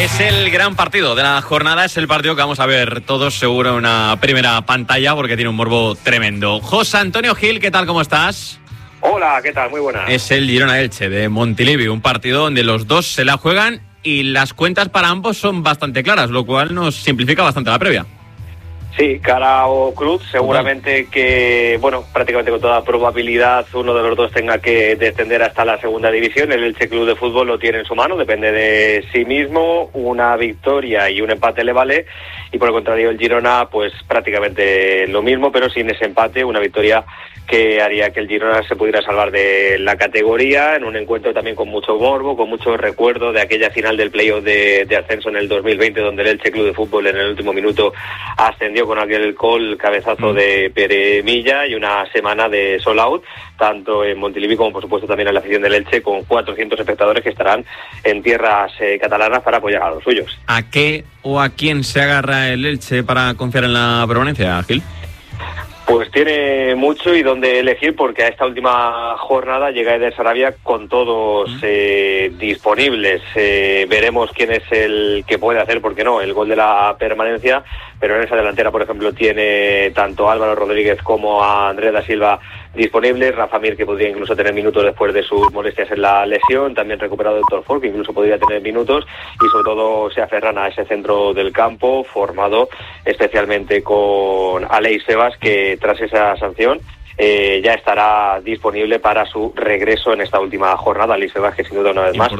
Es el gran partido de la jornada, es el partido que vamos a ver todos seguro en una primera pantalla porque tiene un morbo tremendo. José Antonio Gil, ¿qué tal? ¿Cómo estás? Hola, ¿qué tal? Muy buenas. Es el Girona-Elche de Montilivi, un partido donde los dos se la juegan y las cuentas para ambos son bastante claras, lo cual nos simplifica bastante la previa. Sí, cara o cruz, seguramente que, bueno, prácticamente con toda probabilidad uno de los dos tenga que descender hasta la segunda división. El Elche Club de Fútbol lo tiene en su mano, depende de sí mismo, una victoria y un empate le vale, y por el contrario el Girona pues prácticamente lo mismo, pero sin ese empate, una victoria que haría que el Girona se pudiera salvar de la categoría, en un encuentro también con mucho morbo, con mucho recuerdo de aquella final del playoff de ascenso en el 2020, donde el Elche Club de Fútbol en el último minuto ascendió con aquel cabezazo de Pere Milla, y una semana de sold out, tanto en Montilivi como por supuesto también en la afición del Elche, con 400 espectadores que estarán en tierras catalanas para apoyar a los suyos. ¿A qué o a quién se agarra el Elche para confiar en la permanencia, Gil? Pues tiene mucho y donde elegir, porque a esta última jornada llega Eder Sarabia con todos disponibles. Veremos quién es el que puede hacer, porque no, el gol de la permanencia, pero en esa delantera, por ejemplo, tiene tanto a Álvaro Rodríguez como a Andrés da Silva disponibles. Rafa Mir, que podría incluso tener minutos después de sus molestias en la lesión, también recuperado Héctor Ford, que incluso podría tener minutos, y sobre todo se aferran a ese centro del campo, formado especialmente con Aleix Sebas, que tras esa sanción ya estará disponible para su regreso en esta última jornada. Aleix Sebas, que sin duda una vez más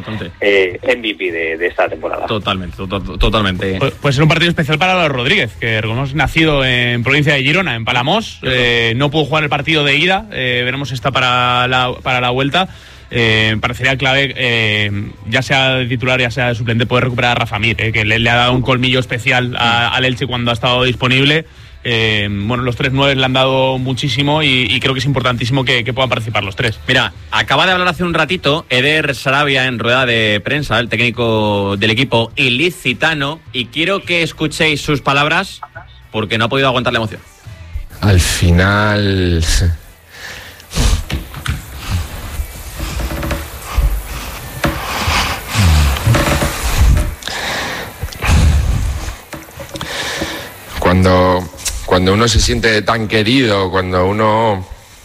MVP de esta temporada. Totalmente. Puede ser un partido especial para Álvaro Rodríguez, que recordemos nacido en provincia de Girona, en Palamós. No pudo jugar el partido de ida, veremos si está para la vuelta. Parecería clave, ya sea de titular ya sea de suplente, poder recuperar a Rafa Mir, que le ha dado un colmillo especial al Elche cuando ha estado disponible. Bueno, los 3-9 le han dado muchísimo y creo que es importantísimo que puedan participar los tres. Mira, acaba de hablar hace un ratito Eder Sarabia en rueda de prensa, el técnico del equipo ilicitano, y quiero que escuchéis sus palabras porque no ha podido aguantar la emoción. Al final... Cuando uno se siente tan querido, cuando uno...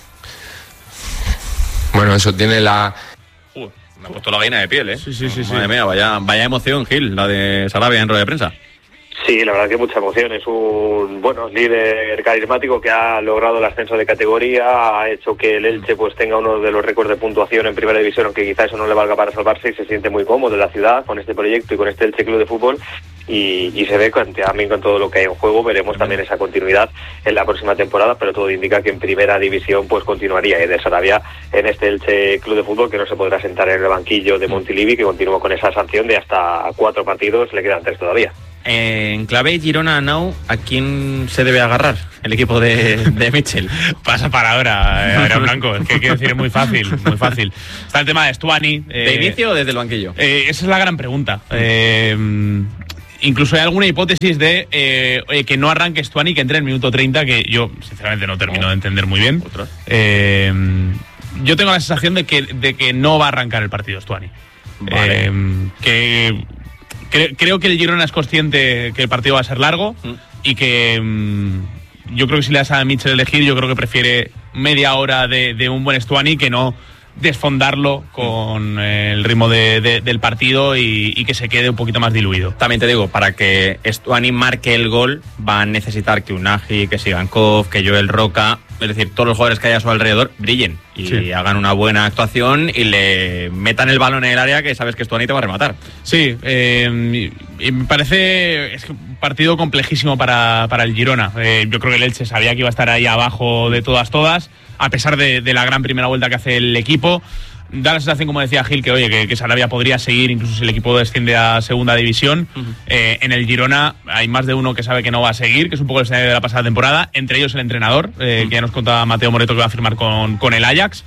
Bueno, eso tiene la... Me ha puesto la gallina de piel, ¿eh? Sí. Madre mía, vaya emoción, Gil, la de Sarabia en rueda de prensa. Sí, la verdad que mucha emoción. Es un líder carismático que ha logrado el ascenso de categoría, ha hecho que el Elche pues tenga uno de los récords de puntuación en primera división, aunque quizá eso no le valga para salvarse, y se siente muy cómodo en la ciudad con este proyecto y con este Elche Club de Fútbol, y se ve también con todo lo que hay en juego. Veremos también esa continuidad en la próxima temporada, pero todo indica que en primera división pues continuaría Eder Sarabia en este Elche Club de Fútbol, que no se podrá sentar en el banquillo de Montilivi, que continúa con esa sanción de hasta 4 partidos, le quedan 3 todavía. En clave Girona Now, ¿a quién se debe agarrar el equipo de Mitchell? Pasa para ahora, Adrián Blanco. Es que quiero decir, es muy fácil. Está el tema de Stuani. ¿De inicio o desde el banquillo? Esa es la gran pregunta. Incluso hay alguna hipótesis de que no arranque Stuani, que entre en el minuto 30, que yo sinceramente no termino de entender muy bien. Yo tengo la sensación de que no va a arrancar el partido Stuani. Vale. Creo que el Girona es consciente que el partido va a ser largo y que yo creo que si le das a Mitchell elegir, yo creo que prefiere media hora de un buen Stuani que no desfondarlo con el ritmo del partido y que se quede un poquito más diluido. También te digo, para que Stuani marque el gol va a necesitar que Unagi, que Sigankov, que Joel Roca, es decir, todos los jugadores que hay a su alrededor brillen y hagan una buena actuación y le metan el balón en el área, que sabes que Stuani te va a rematar. Sí, y me parece un partido complejísimo para el Girona. Yo creo que el Elche sabía que iba a estar ahí abajo de todas, a pesar de la gran primera vuelta que hace el equipo. Da la sensación, como decía Gil, que Sarabia podría seguir incluso si el equipo desciende a segunda división. En el Girona hay más de uno que sabe que no va a seguir, que es un poco el escenario de la pasada temporada, entre ellos el entrenador, que ya nos contaba Mateo Moreto que va a firmar con el Ajax.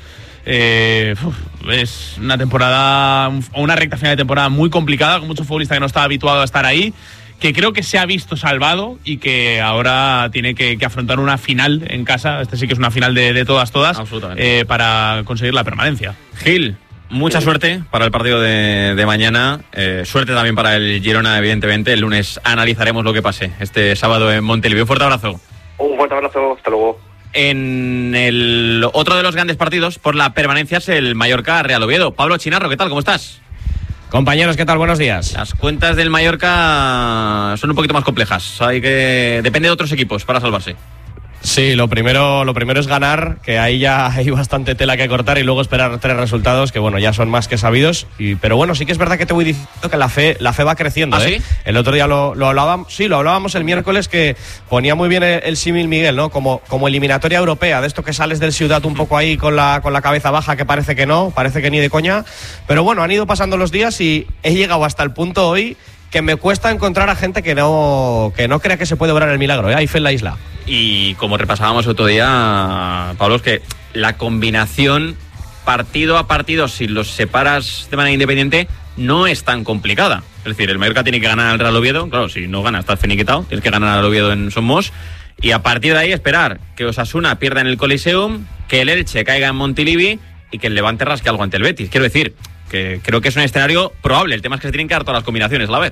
Es una temporada, una recta final de temporada muy complicada, con mucho futbolista que no estaba habituado a estar ahí, que creo que se ha visto salvado y que ahora tiene que afrontar una final en casa. Este sí que es una final de todas, para conseguir la permanencia. Gil, Mucha suerte para el partido de mañana, suerte también para el Girona, evidentemente. El lunes analizaremos lo que pase este sábado en Montilivi. Un fuerte abrazo. Un fuerte abrazo, hasta luego. En el otro de los grandes partidos por la permanencia es el Mallorca-Real Oviedo. Pablo Chinarro, ¿qué tal? ¿Cómo estás? Compañeros, ¿qué tal? Buenos días. Las cuentas del Mallorca son un poquito más complejas. Depende de otros equipos para salvarse. Sí, lo primero es ganar, que ahí ya hay bastante tela que cortar, y luego esperar 3 resultados que, bueno, ya son más que sabidos. Pero bueno, sí que es verdad que te voy diciendo que la fe va creciendo. ¿Ah, sí? El otro día lo hablábamos, sí, lo hablábamos el miércoles, que ponía muy bien el símil Miguel, ¿no? Como eliminatoria europea, de esto que sales del Ciudad un poco ahí con la cabeza baja, que parece que no, parece que ni de coña. Pero bueno, han ido pasando los días y he llegado hasta el punto hoy que me cuesta encontrar a gente que no crea que se puede obrar el milagro, ¿eh? Hay fe en la isla. Y como repasábamos otro día, Pablo, es que la combinación partido a partido, si los separas de manera independiente, no es tan complicada. Es decir, el Mallorca tiene que ganar al Real Oviedo. Claro, si no gana, estás finiquitado. Tienes que ganar al Oviedo en Somos. Y a partir de ahí esperar que Osasuna pierda en el Coliseum, que el Elche caiga en Montilivi y que el Levante rasque algo ante el Betis. Quiero decir, que creo que es un escenario probable. El tema es que se tienen que dar todas las combinaciones a la vez.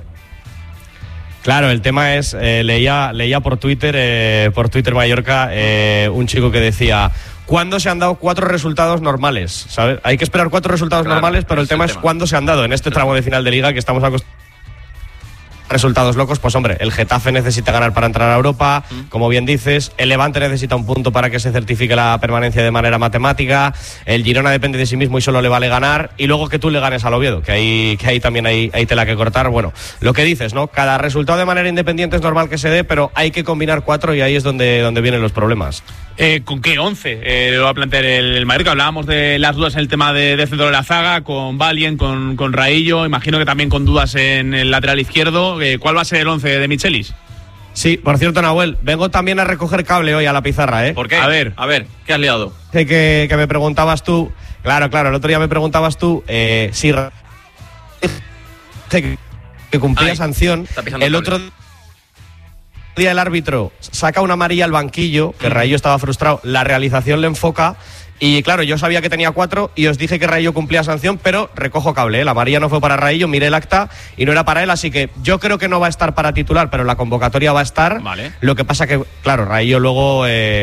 Claro, el tema es, leía por Twitter Mallorca, un chico que decía: ¿cuándo se han dado 4 resultados normales? ¿Sabes? Hay que esperar 4 resultados normales, pero el tema es cuándo se han dado en este tramo de final de liga, que estamos acostumbrados. Resultados locos, pues hombre, el Getafe necesita ganar para entrar a Europa, como bien dices, el Levante necesita un punto para que se certifique la permanencia de manera matemática, el Girona depende de sí mismo y solo le vale ganar, y luego que tú le ganes al Oviedo, que ahí también hay tela que cortar. Bueno, lo que dices, ¿no? Cada resultado de manera independiente es normal que se dé, pero hay que combinar 4 y ahí es donde vienen los problemas. ¿Con qué 11 lo va a plantear el Mallorca? Hablábamos de las dudas en el tema de centro de la zaga, con Valien, con Raillo, imagino que también con dudas en el lateral izquierdo. ¿Cuál va a ser el 11 de Michelis? Sí, por cierto, Nahuel, vengo también a recoger cable hoy a la pizarra, ¿eh? ¿Por qué? A ver, ¿qué has liado? Que me preguntabas tú, claro, el otro día me preguntabas tú si que cumplía sanción. El otro día el árbitro saca una amarilla al banquillo, que Raillo estaba frustrado, la realización le enfoca. Y claro, yo sabía que tenía 4 y os dije que Raillo cumplía sanción, pero recojo cable, ¿eh? La amarilla no fue para Raillo, miré el acta y no era para él, así que yo creo que no va a estar para titular, pero la convocatoria va a estar. Vale. Lo que pasa que, claro, Raillo luego,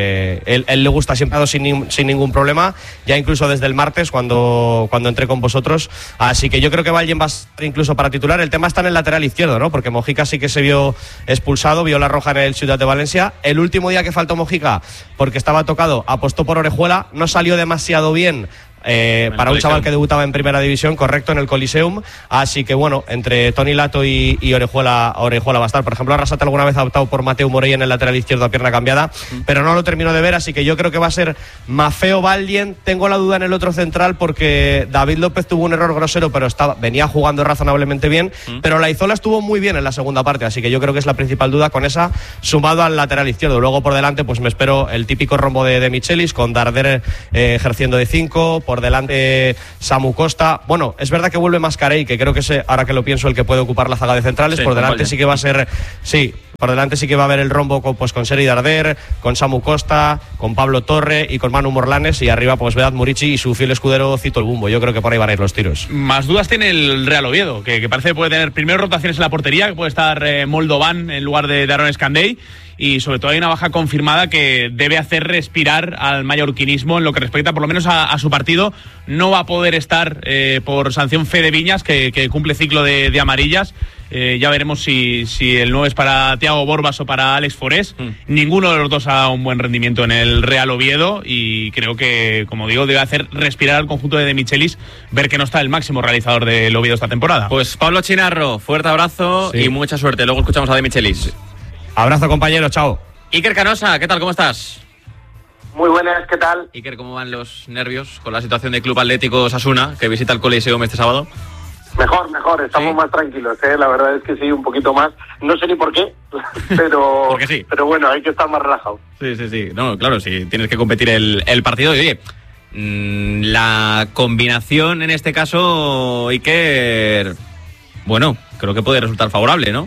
él le gusta, siempre ha dado sin ningún problema, ya incluso desde el martes cuando entré con vosotros, así que yo creo que Valien va a estar incluso para titular. El tema está en el lateral izquierdo, ¿no? Porque Mojica sí que se vio expulsado, vio la roja en el Ciudad de Valencia. El último día que faltó Mojica, porque estaba tocado, apostó por Orejuela, no salió demasiado bien para un chaval que debutaba en primera división, correcto, en el Coliseum, así que bueno, entre Toni Lato y Orejuela va a estar. Por ejemplo, Arrasate alguna vez ha optado por Mateu Morey en el lateral izquierdo a pierna cambiada, pero no lo termino de ver, así que yo creo que va a ser Maffeo Valien. Tengo la duda en el otro central porque David López tuvo un error grosero, pero venía jugando razonablemente bien, pero Laizola estuvo muy bien en la segunda parte, así que yo creo que es la principal duda con esa, sumado al lateral izquierdo. Luego por delante pues me espero el típico rombo de Michelis, con Darder ejerciendo de 5, por delante Samu Costa. Bueno, es verdad que vuelve Mascarell, que creo que es, ahora que lo pienso, el que puede ocupar la zaga de centrales. Sí, por delante sí que va a ser, sí, por delante sí que va a haber el rombo con Seri Darder, con Samu Costa, con Pablo Torre y con Manu Morlanes, y arriba pues Vedat Murici y su fiel escudero Cito el Bumbo. Yo creo que por ahí van a ir los tiros. Más dudas tiene el Real Oviedo, que parece que puede tener primero rotaciones en la portería, que puede estar Moldovan en lugar de Aaron Escandey. Y sobre todo hay una baja confirmada que debe hacer respirar al mallorquinismo en lo que respecta por lo menos a su partido. No va a poder estar por sanción Fede Viñas, que cumple ciclo de amarillas. Ya veremos si el 9 es para Thiago Borbas o para Alex Forés. Ninguno de los dos ha un buen rendimiento en el Real Oviedo y creo que, como digo, debe hacer respirar al conjunto de Michelis, ver que no está el máximo realizador del Oviedo esta temporada. Pues Pablo Chinarro, fuerte abrazo y mucha suerte. Luego escuchamos a De Michelis. Abrazo, compañero, chao. Iker Canosa, ¿qué tal? ¿Cómo estás? Muy buenas, ¿qué tal? Iker, ¿cómo van los nervios con la situación del Club Atlético Osasuna, que visita el Coliseum este sábado? Mejor, estamos más tranquilos, la verdad es que sí, un poquito más. No sé ni por qué, pero porque sí. Pero bueno, hay que estar más relajados. Sí. No, claro, sí, tienes que competir el partido. Y oye, la combinación en este caso, Iker, bueno, creo que puede resultar favorable, ¿no?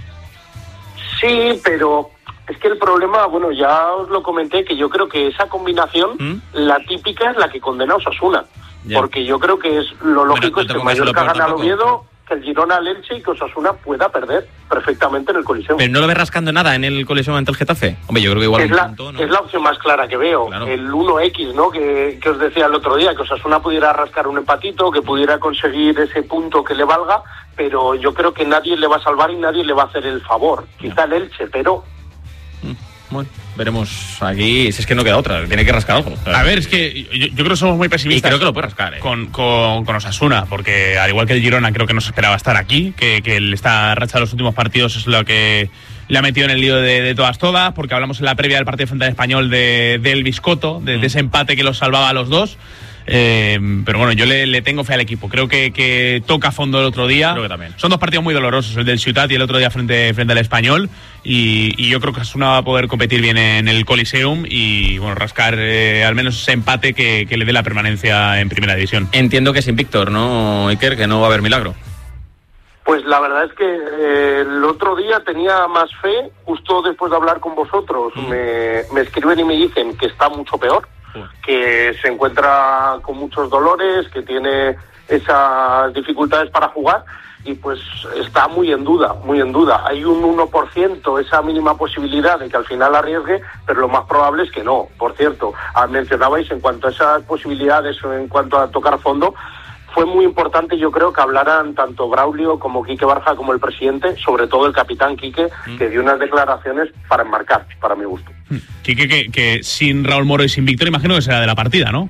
Sí, pero es que el problema, bueno, ya os lo comenté, que yo creo que esa combinación, la típica, es la que condena a Osasuna. porque yo creo que es lo lógico, es que el Mallorca gane al Oviedo, que el Girona al Elche y que Osasuna pueda perder perfectamente en el Coliseum. ¿Pero no lo ves rascando nada en el Coliseum ante el Getafe? Hombre, yo creo que igual es la opción más clara que veo. Claro. El 1X, ¿no? Que os decía el otro día, que Osasuna pudiera rascar un empatito, que pudiera conseguir ese punto que le valga, pero yo creo que nadie le va a salvar y nadie le va a hacer el favor. Quizá el Elche, pero... Bueno, veremos aquí, si es que no queda otra, tiene que rascar algo. A ver, es que yo creo que somos muy pesimistas. Y creo que lo puede rascar, con Osasuna, porque al igual que el Girona creo que no se esperaba estar aquí, que esta racha de los últimos partidos es lo que le ha metido en el lío de todas, porque hablamos en la previa del partido frente al Español del Biscotto, de ese empate que los salvaba a los dos. Pero bueno, yo le tengo fe al equipo. Creo que toca a fondo el otro día. Creo que también. Son dos partidos muy dolorosos, el del Ciutat y el otro día frente al Español. Y yo creo que Osasuna va a poder competir bien en el Coliseum y bueno, rascar al menos ese empate que le dé la permanencia en primera división. Entiendo que sin Víctor, ¿no, Iker? Que no va a haber milagro. Pues la verdad es que el otro día tenía más fe, justo después de hablar con vosotros. Me escriben y me dicen que está mucho peor, que se encuentra con muchos dolores, que tiene esas dificultades para jugar y pues está muy en duda. Hay un 1%, esa mínima posibilidad de que al final arriesgue, pero lo más probable es que no. Por cierto, mencionabais en cuanto a esas posibilidades o en cuanto a tocar fondo, fue muy importante, yo creo, que hablaran tanto Braulio como Quique Barja como el presidente, sobre todo el capitán Quique, que dio unas declaraciones para enmarcar, para mi gusto. Quique, que sin Raúl Moro y sin Víctor, imagino que será de la partida, ¿no?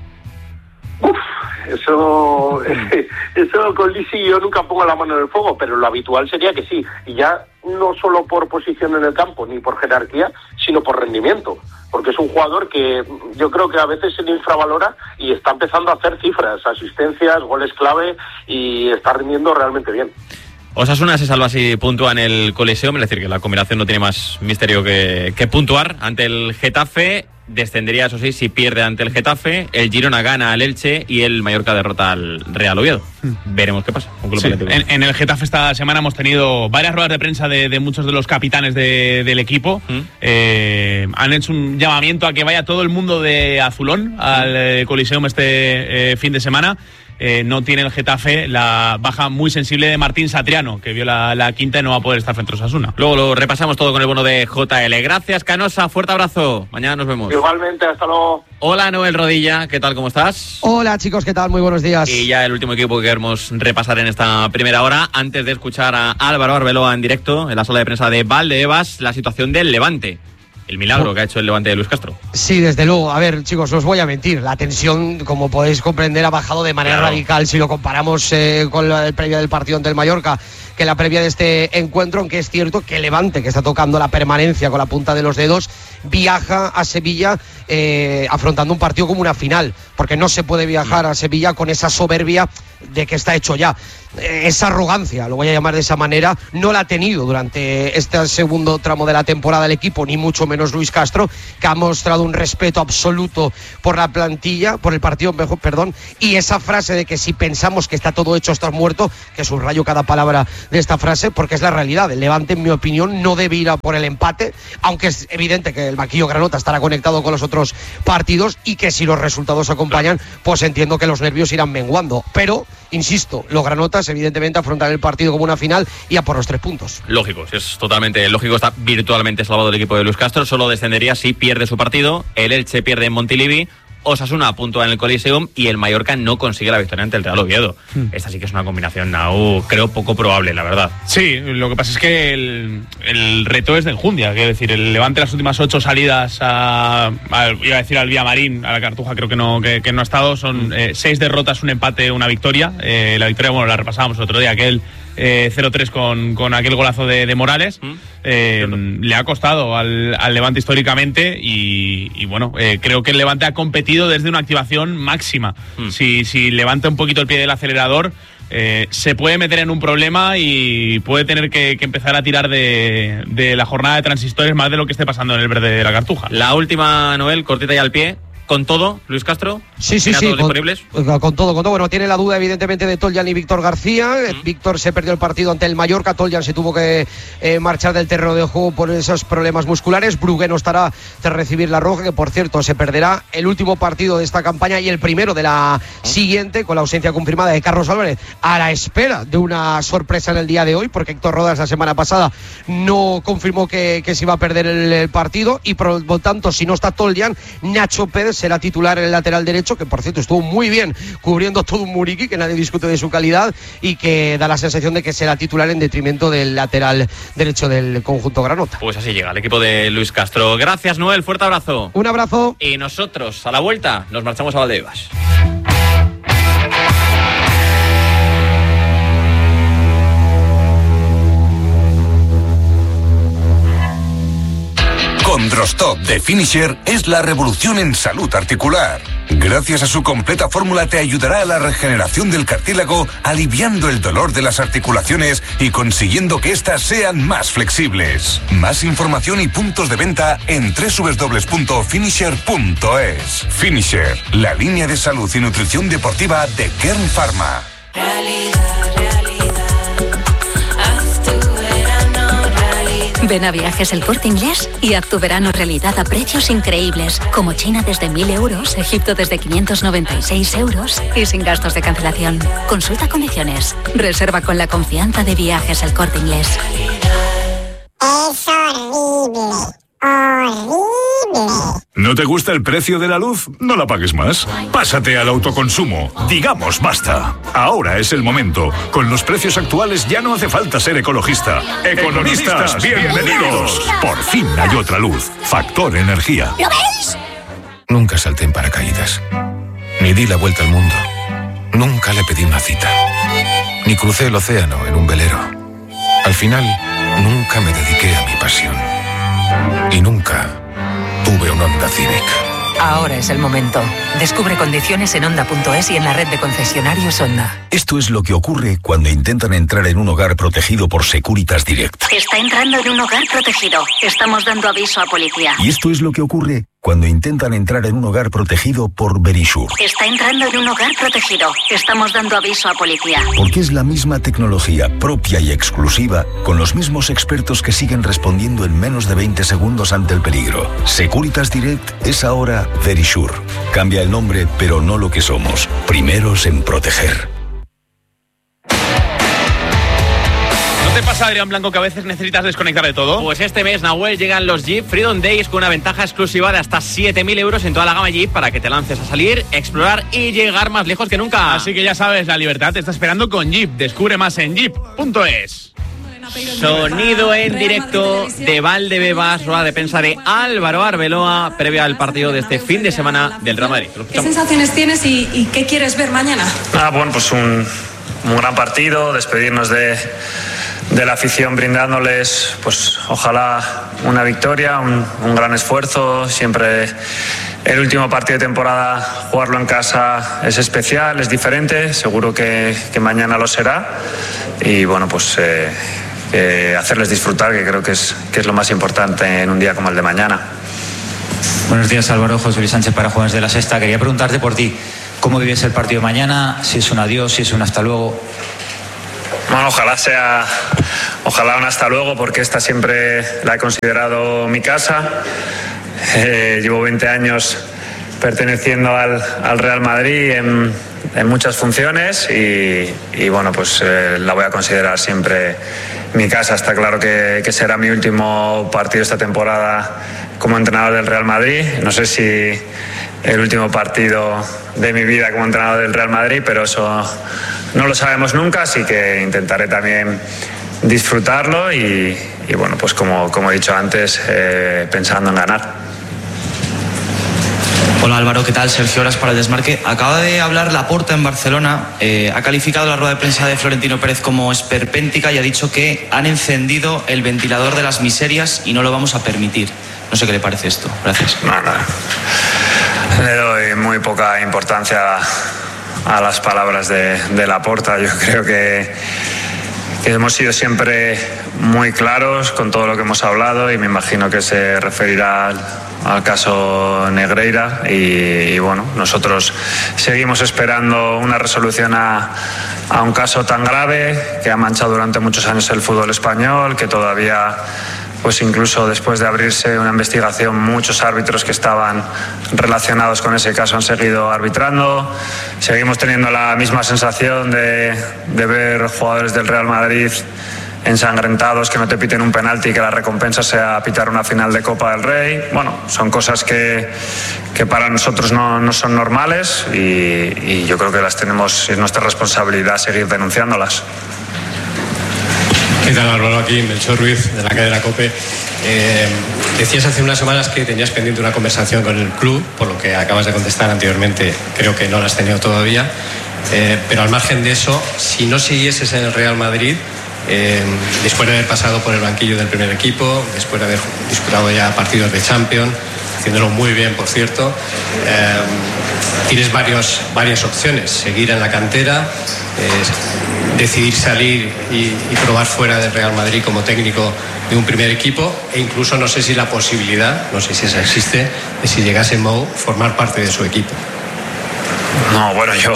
Eso con Lisi yo nunca pongo la mano en el fuego, pero lo habitual sería que sí. Y ya no solo por posición en el campo, ni por jerarquía, sino por rendimiento. Porque es un jugador que yo creo que a veces se le infravalora y está empezando a hacer cifras, asistencias, goles clave y está rindiendo realmente bien. Osasuna se salva si puntúa en el Coliseum, es decir, que la combinación no tiene más misterio que puntuar ante el Getafe. Descendería, eso sí, si pierde ante el Getafe. El Girona gana al Elche y el Mallorca derrota al Real Oviedo. Veremos qué pasa. Sí. En el Getafe esta semana hemos tenido varias ruedas de prensa de muchos de los capitanes del equipo. Han hecho un llamamiento a que vaya todo el mundo de azulón al Coliseum este fin de semana. No tiene el Getafe la baja muy sensible de Martín Satriano, que vio la quinta y no va a poder estar frente a Osasuna. Luego lo repasamos todo con el bono de JL. Gracias, Canosa, fuerte abrazo. Mañana nos vemos. Igualmente, hasta luego. Hola, Noel Rodilla, ¿qué tal? ¿Cómo estás? Hola, chicos, ¿qué tal? Muy buenos días. Y ya el último equipo que queremos repasar en esta primera hora, antes de escuchar a Álvaro Arbeloa en directo en la sala de prensa de Valdebebas, la situación del Levante. El milagro que ha hecho el Levante de Luis Castro. Sí, desde luego. A ver, chicos, no os voy a mentir. La tensión, como podéis comprender, ha bajado de manera radical si lo comparamos con la previa del partido ante el Mallorca, que la previa de este encuentro, aunque es cierto que el Levante, que está tocando la permanencia con la punta de los dedos, viaja a Sevilla afrontando un partido como una final, porque no se puede viajar a Sevilla con esa soberbia de que está hecho ya. Esa arrogancia, lo voy a llamar de esa manera, no la ha tenido durante este segundo tramo de la temporada el equipo, ni mucho menos Luis Castro, que ha mostrado un respeto absoluto por la plantilla, por el partido, perdón, y esa frase de que si pensamos que está todo hecho, está muerto, que subrayo cada palabra de esta frase, porque es la realidad. El Levante, en mi opinión, no debe ir a por el empate, aunque es evidente que el banquillo granota estará conectado con los otros partidos y que si los resultados acompañan, pues entiendo que los nervios irán menguando, pero insisto, los granotas evidentemente afrontan el partido como una final y a por los 3 puntos. Lógico, es totalmente lógico, está virtualmente salvado el equipo de Luis Castro, solo descendería si pierde su partido, el Elche pierde en Montilivi, Osasuna puntúa en el Coliseum y el Mallorca no consigue la victoria ante el Real Oviedo. Esta sí que es una combinación, creo, poco probable, la verdad. Sí, lo que pasa es que el reto es de enjundia, es decir, el Levante las últimas 8 salidas iba a decir al Villamarín, a la Cartuja creo que no ha estado, son 6 derrotas, un empate, una victoria. La victoria, bueno, la repasábamos el otro día, aquel 0-3 con aquel golazo de Morales. Le ha costado al Levante históricamente y bueno, creo que el Levante ha competido desde una activación máxima. Si levanta un poquito el pie del acelerador, se puede meter en un problema y puede tener que empezar a tirar de la jornada de transistores más de lo que esté pasando en el verde de la Cartuja. La última, Noel, cortita y al pie. con todo, Luis Castro. Sí. ¿Todos disponibles? Con todo. Bueno, tiene la duda evidentemente de Toljan y Víctor García. Víctor se perdió el partido ante el Mallorca. Toljan se tuvo que marchar del terreno de juego por esos problemas musculares. Brugué no estará tras recibir la roja, que por cierto se perderá el último partido de esta campaña y el primero de la siguiente, con la ausencia confirmada de Carlos Álvarez, a la espera de una sorpresa en el día de hoy, porque Héctor Rodas la semana pasada no confirmó que se iba a perder el partido, y por lo tanto, si no está Toljan, Nacho Pérez será titular en el lateral derecho, que por cierto estuvo muy bien cubriendo todo un Muriqui, que nadie discute de su calidad, y que da la sensación de que será titular en detrimento del lateral derecho del conjunto granota. Pues así llega el equipo de Luis Castro. Gracias, Noel, fuerte abrazo. Un abrazo. Y nosotros, a la vuelta, nos marchamos a Valdebebas. Condrostop de Finisher es la revolución en salud articular. Gracias a su completa fórmula te ayudará a la regeneración del cartílago, aliviando el dolor de las articulaciones y consiguiendo que éstas sean más flexibles. Más información y puntos de venta en www.finisher.es. Finisher, la línea de salud y nutrición deportiva de Kern Pharma. Ven a Viajes El Corte Inglés y haz tu verano realidad a precios increíbles, como China desde 1.000 euros, Egipto desde 596 euros y sin gastos de cancelación. Consulta condiciones. Reserva con la confianza de Viajes El Corte Inglés. Es horrible. Horrible. ¿No te gusta el precio de la luz? No la pagues más. Pásate al autoconsumo. Digamos basta. Ahora es el momento. Con los precios actuales ya no hace falta ser ecologista. Economistas, bienvenidos. Por fin hay otra luz. Factor Energía. ¿Lo veis? Nunca salté en paracaídas. Ni di la vuelta al mundo. Nunca le pedí una cita. Ni crucé el océano en un velero. Al final, nunca me dediqué a mi pasión. Y nunca tuve un Honda Civic. Ahora es el momento. Descubre condiciones en Honda.es y en la red de concesionarios Honda. Esto es lo que ocurre cuando intentan entrar en un hogar protegido por Securitas Direct. Está entrando en un hogar protegido. Estamos dando aviso a policía. Y esto es lo que ocurre cuando intentan entrar en un hogar protegido por Verisure. Está entrando en un hogar protegido. Estamos dando aviso a policía. Porque es la misma tecnología propia y exclusiva, con los mismos expertos que siguen respondiendo en menos de 20 segundos ante el peligro. Securitas Direct es ahora Verisure. Cambia el nombre, pero no lo que somos. Primeros en proteger. ¿No te pasa, Adrián Blanco, que a veces necesitas desconectar de todo? Pues este mes, Nahuel, llegan los Jeep Freedom Days con una ventaja exclusiva de hasta 7.000 euros en toda la gama Jeep para que te lances a salir, explorar y llegar más lejos que nunca. Así que ya sabes, la libertad te está esperando con Jeep. Descubre más en jeep.es. Sonido en directo de Valdebebas, rueda de prensa de Álvaro Arbeloa previa al partido de este fin de semana del Real Madrid. ¿Qué sensaciones tienes y qué quieres ver mañana? Bueno, pues un gran partido, despedirnos de la afición brindándoles, pues ojalá una victoria, un gran esfuerzo. Siempre el último partido de temporada, jugarlo en casa es especial, es diferente, seguro que mañana lo será. Y bueno, pues hacerles disfrutar, que creo que es lo más importante en un día como el de mañana. Buenos días, Álvaro. José Luis Sánchez para Jóvenes de la Sexta. Quería preguntarte por ti, ¿cómo vives el partido de mañana? Si es un adiós, si es un hasta luego. Bueno, ojalá un hasta luego, porque esta siempre la he considerado mi casa. Llevo 20 años perteneciendo al Real Madrid en muchas funciones y bueno, pues la voy a considerar siempre mi casa. Está claro que será mi último partido esta temporada como entrenador del Real Madrid. No sé si el último partido de mi vida como entrenador del Real Madrid, pero eso no lo sabemos nunca, así que intentaré también disfrutarlo y bueno, pues como he dicho antes, pensando en ganar. Hola Álvaro, ¿qué tal? Sergio Horas para el Desmarque. Acaba de hablar Laporta en Barcelona, ha calificado la rueda de prensa de Florentino Pérez como esperpéntica y ha dicho que han encendido el ventilador de las miserias y no lo vamos a permitir. No sé qué le parece esto. Gracias. Nada. Le doy muy poca importancia a las palabras de Laporta. Yo creo que hemos sido siempre muy claros con todo lo que hemos hablado, y me imagino que se referirá al caso Negreira, y bueno, nosotros seguimos esperando una resolución a un caso tan grave que ha manchado durante muchos años el fútbol español, que todavía, pues incluso después de abrirse una investigación, muchos árbitros que estaban relacionados con ese caso han seguido arbitrando. Seguimos teniendo la misma sensación de ver jugadores del Real Madrid ensangrentados, que no te piten un penalti y que la recompensa sea pitar una final de Copa del Rey. Bueno, son cosas que para nosotros no son normales, y yo creo que las tenemos, es nuestra responsabilidad seguir denunciándolas. ¿Qué tal, Álvaro? Aquí Melchor Ruiz, de la cadena COPE. Decías hace unas semanas que tenías pendiente una conversación con el club, por lo que acabas de contestar anteriormente, creo que no la has tenido todavía. Pero al margen de eso, si no siguieses en el Real Madrid, después de haber pasado por el banquillo del primer equipo, después de haber disputado ya partidos de Champions, haciéndolo muy bien, por cierto, tienes varias opciones: seguir en la cantera, decidir salir y probar fuera del Real Madrid como técnico de un primer equipo, e incluso no sé si la posibilidad, no sé si esa existe, de, si llegase Mou, formar parte de su equipo. No, bueno, yo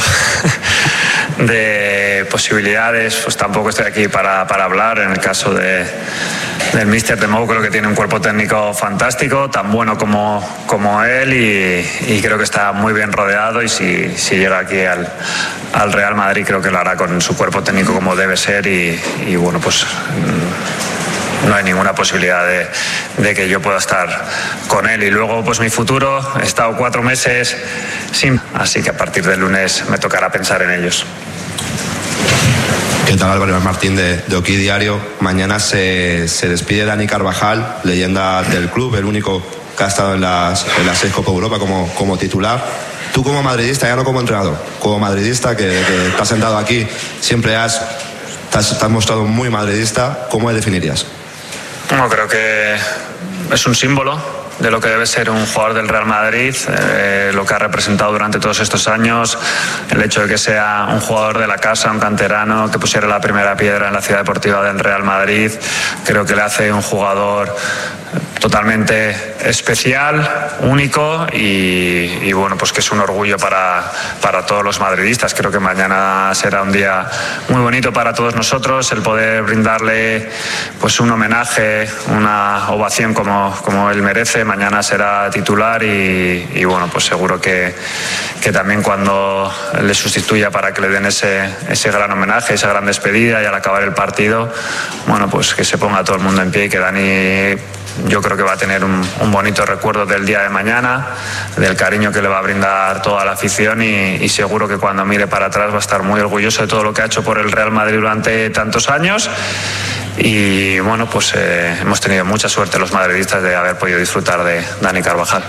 de posibilidades pues tampoco estoy aquí para hablar. En el caso del míster de Mou, creo que tiene un cuerpo técnico fantástico, tan bueno como él, y creo que está muy bien rodeado, y si llega aquí al Real Madrid, creo que lo hará con su cuerpo técnico como debe ser, y bueno, pues no hay ninguna posibilidad de que yo pueda estar con él. Y luego, pues mi futuro, he estado 4 meses sin, así que a partir del lunes me tocará pensar en ellos. ¿Qué tal, Álvaro? Martín de Oki Diario. Mañana se despide Dani Carvajal, leyenda del club, el único que ha estado en las 6 Copa Europa como titular. Tú, como madridista, ya no como entrenador, como madridista que te has sentado aquí, siempre te has mostrado muy madridista, ¿cómo le definirías? No, creo que es un símbolo de lo que debe ser un jugador del Real Madrid, lo que ha representado durante todos estos años, el hecho de que sea un jugador de la casa, un canterano, que pusiera la primera piedra en la ciudad deportiva del Real Madrid. Creo que le hace un jugador totalmente especial, único, y bueno, pues que es un orgullo para todos los madridistas. Creo que mañana será un día muy bonito para todos nosotros, el poder brindarle pues un homenaje, una ovación como él merece. Mañana será titular, y bueno, pues seguro que también cuando le sustituya, para que le den ese gran homenaje, esa gran despedida, y al acabar el partido, bueno, pues que se ponga todo el mundo en pie, y que Dani, yo creo que va a tener un bonito recuerdo del día de mañana, del cariño que le va a brindar toda la afición, y seguro que cuando mire para atrás va a estar muy orgulloso de todo lo que ha hecho por el Real Madrid durante tantos años. Y bueno, pues hemos tenido mucha suerte los madridistas de haber podido disfrutar de Dani Carvajal.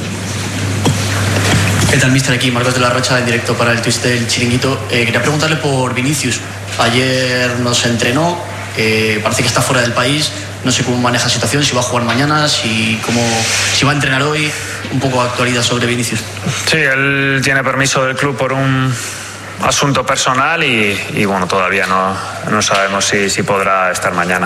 ¿Qué tal, mister? Aquí Marcos de la Rocha, en directo para el Twist del Chiringuito. Quería preguntarle por Vinicius. Ayer nos entrenó, parece que está fuera del país. No sé cómo maneja la situación, si va a jugar mañana, si va a entrenar hoy. Un poco de actualidad sobre Vinicius. Sí, él tiene permiso del club por un asunto personal, y bueno, todavía no sabemos si podrá estar mañana.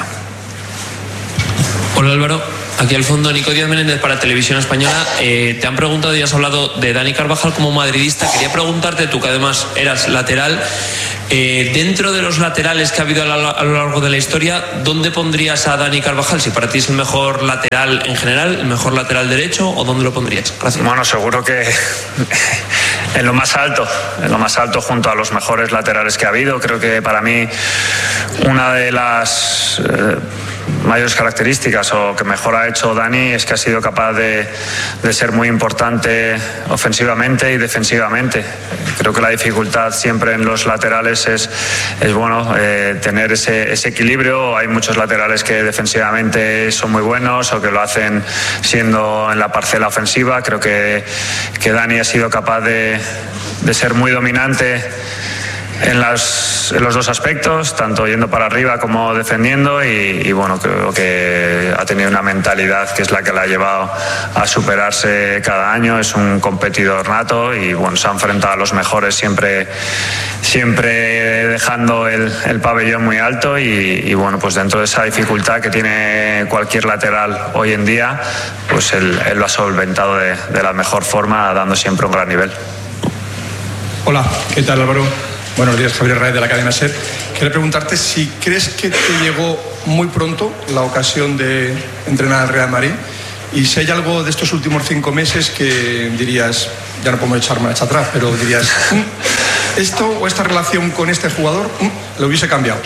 Hola, Álvaro. Aquí al fondo, Nico Díaz Menéndez para Televisión Española. Te han preguntado y has hablado de Dani Carvajal como madridista. Quería preguntarte, tú que además eras lateral, dentro de los laterales que ha habido a lo largo de la historia, ¿dónde pondrías a Dani Carvajal? Si para ti es el mejor lateral en general, el mejor lateral derecho, ¿o dónde lo pondrías? Gracias. Bueno, seguro que en lo más alto junto a los mejores laterales que ha habido. Creo que para mí una de las mayores características o que mejor ha hecho Dani es que ha sido capaz de ser muy importante ofensivamente y defensivamente. Creo que la dificultad siempre en los laterales es bueno, tener ese equilibrio. Hay muchos laterales que defensivamente son muy buenos o que lo hacen siendo en la parcela ofensiva. Creo que Dani ha sido capaz de ser muy dominante en los dos aspectos, tanto yendo para arriba como defendiendo, y bueno, creo que ha tenido una mentalidad que es la que la ha llevado a superarse cada año. Es un competidor nato y bueno, se ha enfrentado a los mejores siempre dejando el pabellón muy alto, y bueno, pues dentro de esa dificultad que tiene cualquier lateral hoy en día, pues él lo ha solventado de la mejor forma, dando siempre un gran nivel. Hola, ¿qué tal, Álvaro? Buenos días, Javier Raez de la cadena SER. Quería preguntarte si crees que te llegó muy pronto la ocasión de entrenar al Real Madrid, y si hay algo de estos últimos 5 meses que dirías, ya no podemos echar marcha atrás, pero dirías, esto o esta relación con este jugador lo hubiese cambiado.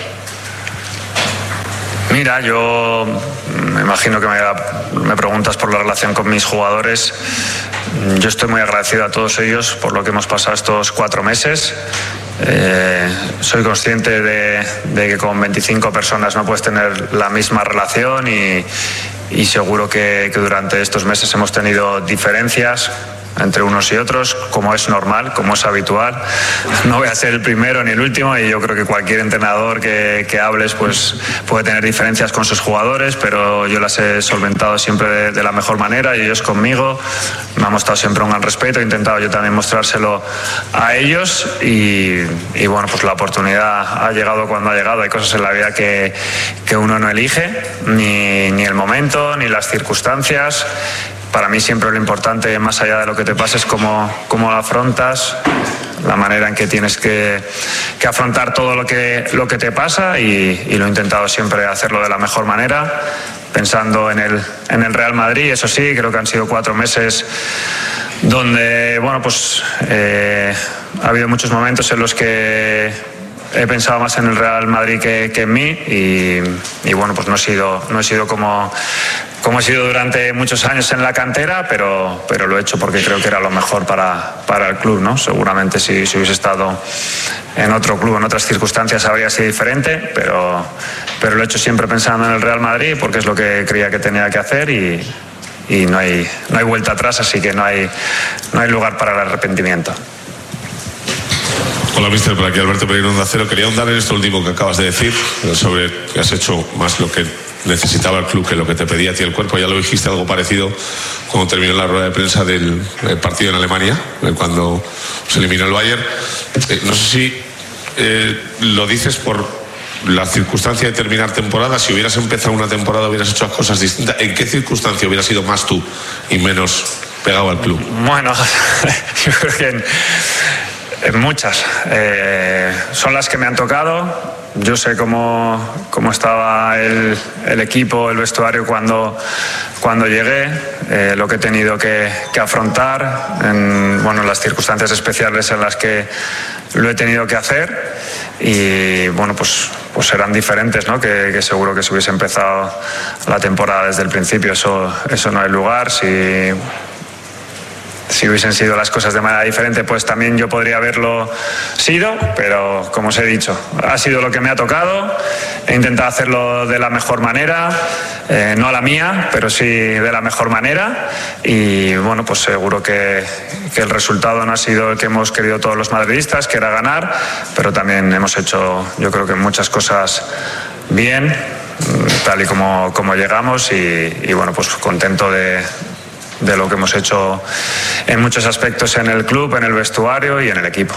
Mira, yo me imagino que me preguntas por la relación con mis jugadores. Yo estoy muy agradecido a todos ellos por lo que hemos pasado estos 4 meses. Soy consciente de que con 25 personas no puedes tener la misma relación, y seguro que durante estos meses hemos tenido diferencias entre unos y otros, como es normal, como es habitual. No voy a ser el primero ni el último, y yo creo que cualquier entrenador que hables pues puede tener diferencias con sus jugadores, pero yo las he solventado siempre de la mejor manera, y ellos conmigo. Me ha mostrado siempre un gran respeto, he intentado yo también mostrárselo a ellos, y bueno, pues la oportunidad ha llegado cuando ha llegado. Hay cosas en la vida que uno no elige, ni el momento, ni las circunstancias. Para mí siempre lo importante, más allá de lo que te pasa, es cómo lo afrontas, la manera en que tienes que afrontar todo lo que te pasa, y lo he intentado siempre hacerlo de la mejor manera, pensando en el Real Madrid. Eso sí, creo que han sido 4 meses donde, bueno, pues ha habido muchos momentos en los que he pensado más en el Real Madrid que en mí, y bueno, pues no he sido como he sido durante muchos años en la cantera, pero lo he hecho porque creo que era lo mejor para el club, ¿no? Seguramente si hubiese estado en otro club, en otras circunstancias, habría sido diferente, pero lo he hecho siempre pensando en el Real Madrid, porque es lo que creía que tenía que hacer, y no hay vuelta atrás, así que no hay lugar para el arrepentimiento. Hola, mister, por aquí Alberto Pereira, Onda Cero. Quería ahondar en esto último que acabas de decir, sobre que has hecho más lo que necesitaba el club que lo que te pedía a ti el cuerpo. Ya lo dijiste algo parecido cuando terminó la rueda de prensa del partido en Alemania, cuando se eliminó el Bayern. No sé si lo dices por la circunstancia de terminar temporada. Si hubieras empezado una temporada, hubieras hecho cosas distintas. ¿En qué circunstancia hubieras sido más tú y menos pegado al club? Bueno, yo creo que en muchas. Son las que me han tocado. Yo sé cómo estaba el equipo, el vestuario cuando llegué, lo que he tenido que afrontar, en las circunstancias especiales en las que lo he tenido que hacer, y bueno, pues serán diferentes, ¿no? Que seguro que si hubiese empezado la temporada desde el principio, eso no hay lugar. Si hubiesen sido las cosas de manera diferente, pues también yo podría haberlo sido, pero como os he dicho, ha sido lo que me ha tocado. He intentado hacerlo de la mejor manera, no a la mía, pero sí de la mejor manera, y bueno, pues seguro que el resultado no ha sido el que hemos querido todos los madridistas, que era ganar, pero también hemos hecho, yo creo que muchas cosas bien, tal y como llegamos, y bueno, pues contento de lo que hemos hecho en muchos aspectos en el club, en el vestuario y en el equipo.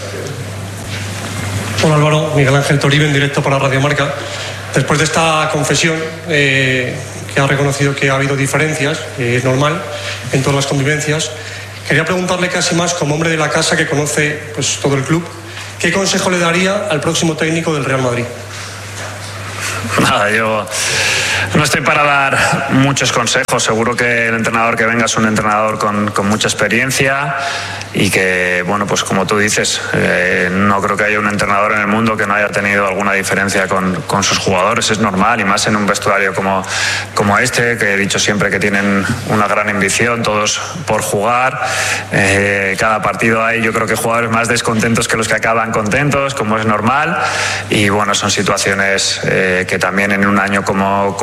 Hola, Álvaro, Miguel Ángel Toribe, en directo para Radio Marca. Después de esta confesión, que ha reconocido que ha habido diferencias, es normal en todas las convivencias, quería preguntarle, casi más como hombre de la casa que conoce pues todo el club, ¿qué consejo le daría al próximo técnico del Real Madrid? Nada, yo no estoy para dar muchos consejos. Seguro que el entrenador que venga es un entrenador con mucha experiencia, y que, bueno, pues como tú dices, no creo que haya un entrenador en el mundo que no haya tenido alguna diferencia con sus jugadores. Es normal, y más en un vestuario como este, que he dicho siempre que tienen una gran ambición todos por jugar. Cada partido hay, yo creo, que jugadores más descontentos que los que acaban contentos, como es normal, y bueno, son situaciones que también en un año como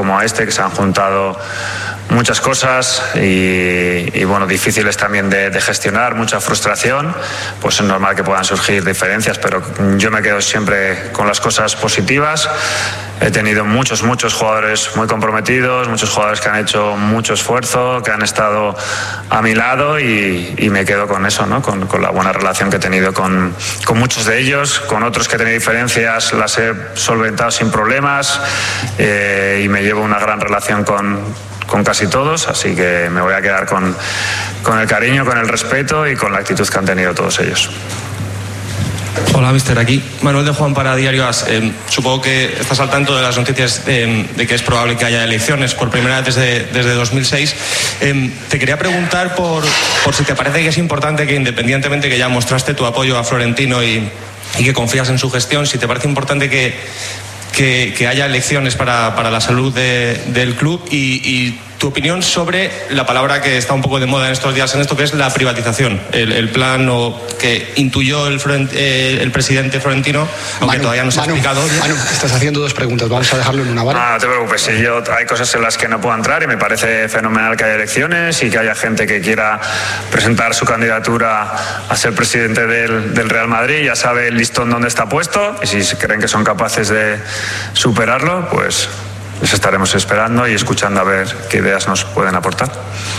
como este, que se han juntado muchas cosas y bueno, difíciles también de gestionar, mucha frustración, pues es normal que puedan surgir diferencias, pero yo me quedo siempre con las cosas positivas. He tenido muchos jugadores muy comprometidos, muchos jugadores que han hecho mucho esfuerzo, que han estado a mi lado y me quedo con eso, ¿no? Con la buena relación que he tenido con muchos de ellos, con otros que he tenido diferencias, las he solventado sin problemas y me llevo una gran relación con casi todos, así que me voy a quedar con el cariño, con el respeto y con la actitud que han tenido todos ellos. Hola, mister. Aquí Manuel de Juan para Diario As. Supongo que estás al tanto de las noticias de que es probable que haya elecciones por primera vez desde 2006. Te quería preguntar por si te parece que es importante que, independientemente que ya mostraste tu apoyo a Florentino y que confías en su gestión, si te parece importante que haya elecciones para la salud del club y tu opinión sobre la palabra que está un poco de moda en estos días en esto, que es la privatización, el plan que intuyó el presidente Florentino, aunque todavía no se ha explicado. Manu, estás haciendo dos preguntas, vamos a dejarlo en una, ¿vale? No te preocupes, si hay cosas en las que no puedo entrar y me parece fenomenal que haya elecciones y que haya gente que quiera presentar su candidatura a ser presidente del Real Madrid, ya sabe el listón donde está puesto y si creen que son capaces de superarlo, pues les estaremos esperando y escuchando a ver qué ideas nos pueden aportar.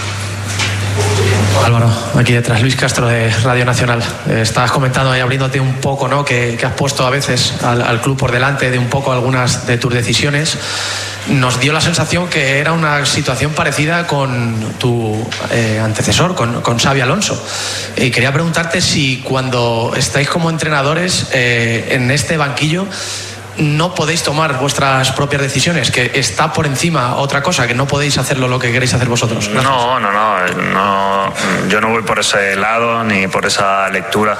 Álvaro, aquí detrás, Luis Castro de Radio Nacional. Estabas comentando ahí, abriéndote un poco, ¿no? Que has puesto a veces al club por delante de un poco algunas de tus decisiones. Nos dio la sensación que era una situación parecida con tu antecesor, con Xabi Alonso. Y quería preguntarte si cuando estáis como entrenadores en este banquillo no podéis tomar vuestras propias decisiones, que está por encima otra cosa, que no podéis hacerlo lo que queréis hacer vosotros. Gracias. No, yo no voy por ese lado ni por esa lectura.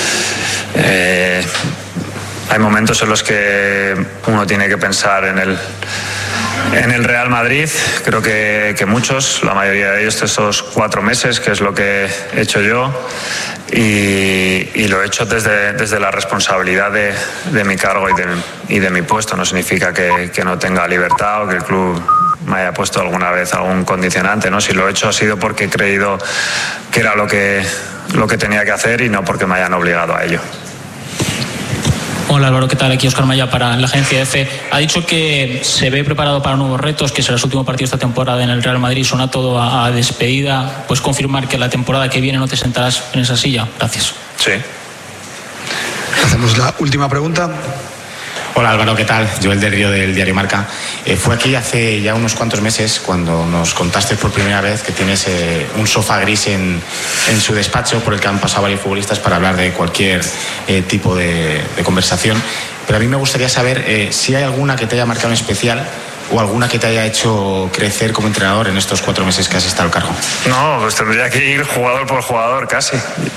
Hay momentos en los que uno tiene que pensar en el Real Madrid. Creo que muchos, la mayoría de ellos, estos 4 meses, que es lo que he hecho yo, y lo he hecho desde la responsabilidad de mi cargo y de mi puesto. No significa que no tenga libertad o que el club me haya puesto alguna vez algún condicionante, ¿no? Si lo he hecho ha sido porque he creído que era lo que tenía que hacer y no porque me hayan obligado a ello. Hola Álvaro, ¿qué tal? Aquí Óscar Maya para la agencia EFE. Ha dicho que se ve preparado para nuevos retos, que será su último partido esta temporada en el Real Madrid. Suena todo a despedida. ¿Puedes confirmar que la temporada que viene no te sentarás en esa silla? Gracias. Sí. Hacemos la última pregunta. Hola Álvaro, ¿qué tal? Joel del Río del Diario Marca. Fue aquí hace ya unos cuantos meses cuando nos contaste por primera vez que tienes un sofá gris en su despacho por el que han pasado varios futbolistas para hablar de cualquier tipo de conversación. Pero a mí me gustaría saber si hay alguna que te haya marcado en especial o alguna que te haya hecho crecer como entrenador en estos 4 meses que has estado al cargo. No, pues tendría que ir jugador por jugador casi.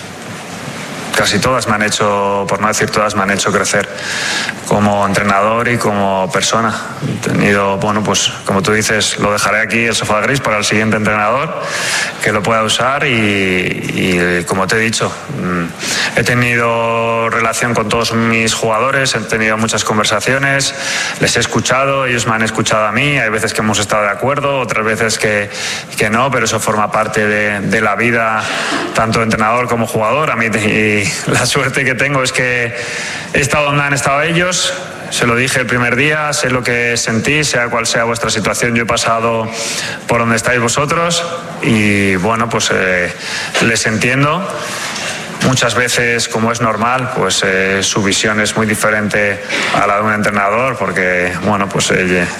Casi todas me han hecho, por no decir todas, me han hecho crecer como entrenador y como persona. He tenido, bueno, pues como tú dices, lo dejaré aquí, el sofá gris, para el siguiente entrenador que lo pueda usar y como te he dicho, he tenido relación con todos mis jugadores, he tenido muchas conversaciones, les he escuchado, ellos me han escuchado a mí, hay veces que hemos estado de acuerdo, otras veces que no, pero eso forma parte de la vida, tanto de entrenador como jugador. A mí la suerte que tengo es que he estado donde han estado ellos, se lo dije el primer día, sé lo que sentí, sea cual sea vuestra situación, yo he pasado por donde estáis vosotros y bueno, pues les entiendo. Muchas veces, como es normal, pues su visión es muy diferente a la de un entrenador, porque bueno, pues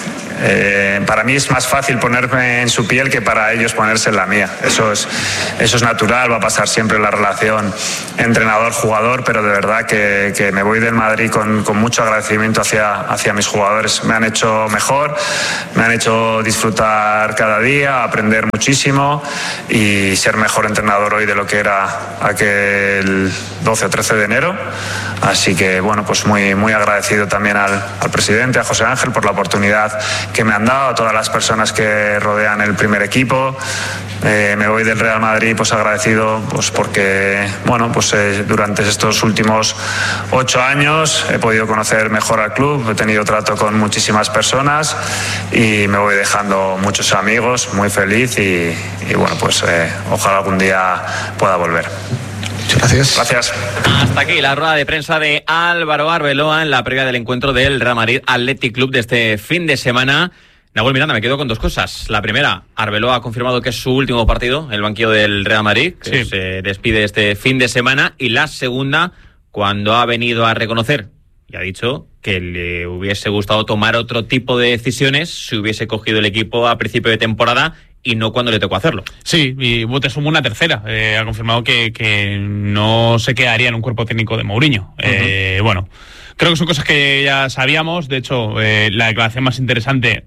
para mí es más fácil ponerme en su piel que para ellos ponerse en la mía. Eso es natural, va a pasar siempre la relación entrenador-jugador, pero de verdad que me voy del Madrid con mucho agradecimiento hacia mis jugadores. Me han hecho mejor, me han hecho disfrutar cada día, aprender muchísimo y ser mejor entrenador hoy de lo que era aquel 12 o 13 de enero. Así que bueno, pues muy agradecido también al presidente, a José Ángel, por la oportunidad que me han dado, a todas las personas que rodean el primer equipo. Me voy del Real Madrid pues agradecido pues porque durante estos últimos 8 años he podido conocer mejor al club, he tenido trato con muchísimas personas y me voy dejando muchos amigos, muy feliz y ojalá algún día pueda volver. Muchas Gracias. Hasta aquí la rueda de prensa de Álvaro Arbeloa en la previa del encuentro del Real Madrid Athletic Club de este fin de semana. Nahuel Miranda, me quedo con 2 cosas. La primera, Arbeloa ha confirmado que es su último partido, el banquillo del Real Madrid, que se despide este fin de semana. Y la segunda, cuando ha venido a reconocer y ha dicho que le hubiese gustado tomar otro tipo de decisiones si hubiese cogido el equipo a principio de temporada y no cuando le tocó hacerlo. Sí, y te sumo una tercera. Ha confirmado que no se quedaría en un cuerpo técnico de Mourinho. Creo que son cosas que ya sabíamos. De hecho, la declaración más interesante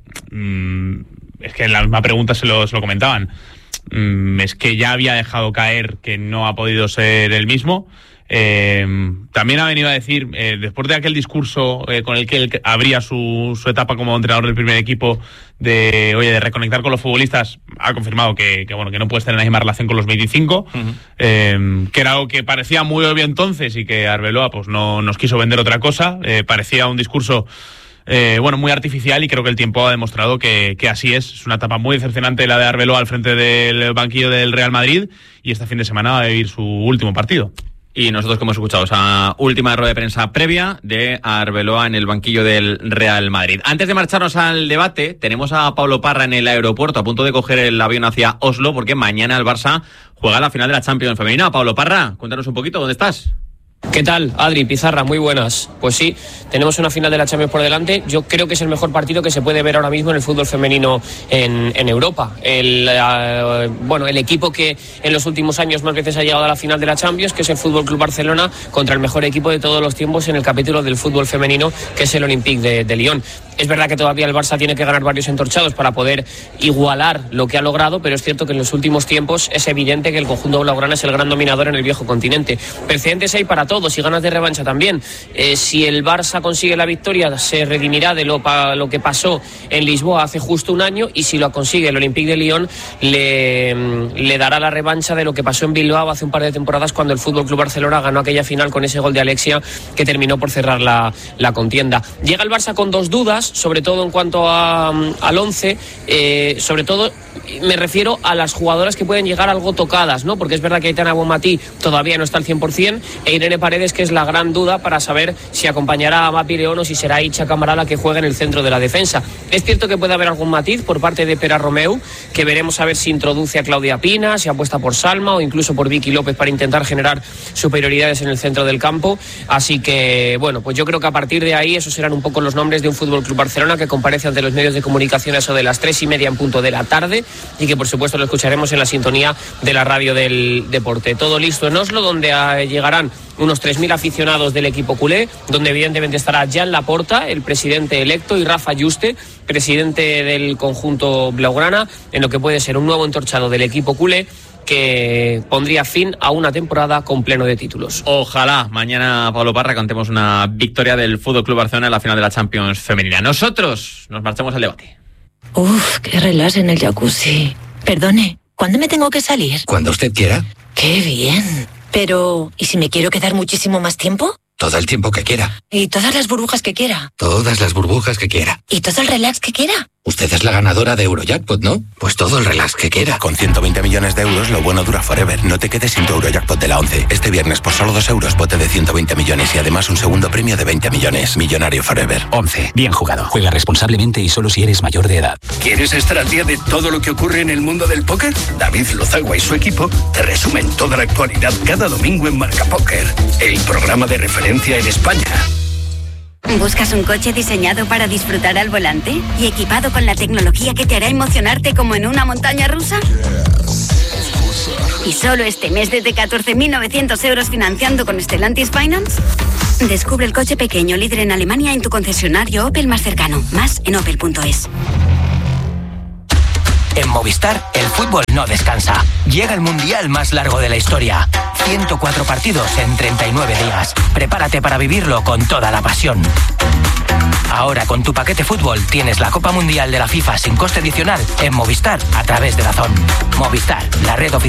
es que en la misma pregunta se lo comentaban. Es que ya había dejado caer que no ha podido ser el mismo. También ha venido a decir, después de aquel discurso con el que él abría su etapa como entrenador del primer equipo, de reconectar con los futbolistas, ha confirmado que no puedes tener la misma relación con los 25, que era algo que parecía muy obvio entonces y que Arbeloa pues no nos quiso vender otra cosa. Parecía un discurso muy artificial y creo que el tiempo ha demostrado que así es. Es una etapa muy decepcionante la de Arbeloa al frente del banquillo del Real Madrid y este fin de semana va a vivir su último partido. Y nosotros, como hemos escuchado, esa última rueda de prensa previa de Arbeloa en el banquillo del Real Madrid. Antes de marcharnos al debate, tenemos a Pablo Parra en el aeropuerto a punto de coger el avión hacia Oslo porque mañana el Barça juega la final de la Champions femenina. Pablo Parra, cuéntanos un poquito, ¿dónde estás? ¿Qué tal, Adri, Pizarra? Muy buenas. Pues sí, tenemos una final de la Champions por delante. Yo creo que es el mejor partido que se puede ver ahora mismo en el fútbol femenino en Europa. El equipo que en los últimos años más veces ha llegado a la final de la Champions, que es el Fútbol Club Barcelona, contra el mejor equipo de todos los tiempos en el capítulo del fútbol femenino, que es el Olympique de Lyon. Es verdad que todavía el Barça tiene que ganar varios entorchados para poder igualar lo que ha logrado, pero es cierto que en los últimos tiempos es evidente que el conjunto blaugrana es el gran dominador en el viejo continente. Precedentes hay para todos y ganas de revancha también. Si el Barça consigue la victoria, se redimirá de lo que pasó en Lisboa hace justo un año, y si lo consigue el Olympique de Lyon, le dará la revancha de lo que pasó en Bilbao hace un par de temporadas, cuando el Fútbol Club Barcelona ganó aquella final con ese gol de Alexia que terminó por cerrar la contienda. Llega el Barça con 2 dudas, sobre todo en cuanto al 11, sobre todo me refiero a las jugadoras que pueden llegar algo tocadas, ¿no? Porque es verdad que Aitana Bonmatí todavía no está al 100%, e Irene Paredes, que es la gran duda para saber si acompañará a Mapi León o si será Icha Camará la que juegue en el centro de la defensa. Es cierto que puede haber algún matiz por parte de Pera Romeu, que veremos a ver si introduce a Claudia Pina, si apuesta por Salma o incluso por Vicky López para intentar generar superioridades en el centro del campo. Así que, pues yo creo que a partir de ahí esos serán un poco los nombres de un Fútbol Club Barcelona que comparece ante los medios de comunicación a eso de las 3:30 en punto de la tarde, y que por supuesto lo escucharemos en la sintonía de la radio del deporte. Todo listo en Oslo, donde llegarán unos 3.000 aficionados del equipo culé, donde evidentemente estará Jan Laporta, el presidente electo, y Rafa Juste, presidente del conjunto blaugrana, en lo que puede ser un nuevo entorchado del equipo culé que pondría fin a una temporada con pleno de títulos. Ojalá mañana, Pablo Parra, contemos una victoria del Fútbol Club Barcelona en la final de la Champions femenina. Nosotros nos marchamos al debate. Uf, qué relax en el jacuzzi. Perdone, ¿cuándo me tengo que salir? Cuando usted quiera. ¡Qué bien! Pero, ¿y si me quiero quedar muchísimo más tiempo? Todo el tiempo que quiera. ¿Y todas las burbujas que quiera? Todas las burbujas que quiera. ¿Y todo el relax que quiera? Usted es la ganadora de Eurojackpot, ¿no? Pues todo el relax que quiera. Con 120 millones de euros, lo bueno dura forever. No te quedes sin tu Eurojackpot de la 11. Este viernes, por solo 2 euros, bote de 120 millones y además un segundo premio de 20 millones. Millonario forever. 11. Bien jugado. Juega responsablemente y solo si eres mayor de edad. ¿Quieres estar al día de todo lo que ocurre en el mundo del póker? David Lozagua y su equipo te resumen toda la actualidad cada domingo en Marca Póker, el programa de referencia en España. ¿Buscas un coche diseñado para disfrutar al volante y equipado con la tecnología que te hará emocionarte como en una montaña rusa? ¿Y solo este mes desde 14.900 euros financiando con Stellantis Finance? Descubre el coche pequeño líder en Alemania en tu concesionario Opel más cercano. Más en opel.es. En Movistar, el fútbol no descansa. Llega el mundial más largo de la historia. 104 partidos en 39 días. Prepárate para vivirlo con toda la pasión. Ahora con tu paquete fútbol tienes la Copa Mundial de la FIFA sin coste adicional en Movistar a través de DAZN. Movistar, la red oficial